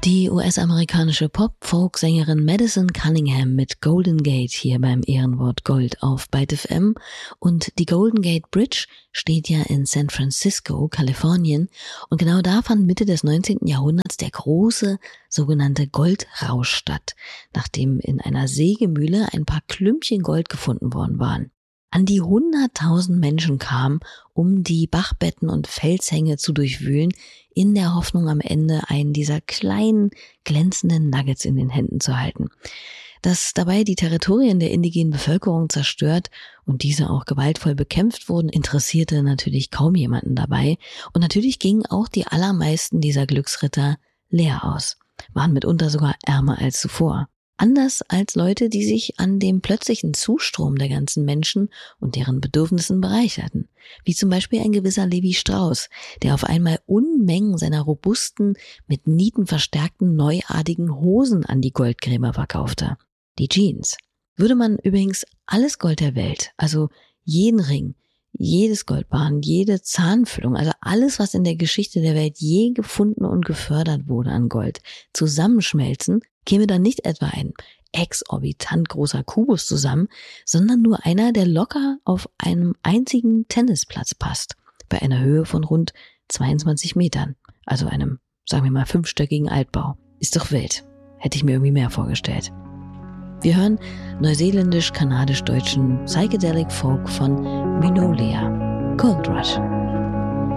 Die US-amerikanische Pop-Folk-Sängerin Madison Cunningham mit Golden Gate hier beim Ehrenwort Gold auf Byte FM. Und die Golden Gate Bridge steht ja in San Francisco, Kalifornien. Und genau da fand Mitte des 19. Jahrhunderts der große sogenannte Goldrausch statt, nachdem in einer Sägemühle ein paar Klümpchen Gold gefunden worden waren. An die 100.000 Menschen kamen, um die Bachbetten und Felshänge zu durchwühlen, in der Hoffnung, am Ende einen dieser kleinen, glänzenden Nuggets in den Händen zu halten. Dass dabei die Territorien der indigenen Bevölkerung zerstört und diese auch gewaltvoll bekämpft wurden, interessierte natürlich kaum jemanden dabei. Und natürlich gingen auch die allermeisten dieser Glücksritter leer aus, waren mitunter sogar ärmer als zuvor. Anders als Leute, die sich an dem plötzlichen Zustrom der ganzen Menschen und deren Bedürfnissen bereicherten. Wie zum Beispiel ein gewisser Levi Strauss, der auf einmal Unmengen seiner robusten, mit Nieten verstärkten, neuartigen Hosen an die Goldgräber verkaufte. Die Jeans. Würde man übrigens alles Gold der Welt, also jeden Ring, jedes Goldbarren, jede Zahnfüllung, also alles, was in der Geschichte der Welt je gefunden und gefördert wurde an Gold, zusammenschmelzen, käme dann nicht etwa ein exorbitant großer Kubus zusammen, sondern nur einer, der locker auf einem einzigen Tennisplatz passt, bei einer Höhe von rund 22 Metern, also einem, sagen wir mal, 5-stöckigen Altbau. Ist doch wild. Hätte ich mir irgendwie mehr vorgestellt. Wir hören neuseeländisch-kanadisch-deutschen Psychedelic Folk von Minolia, Gold Rush.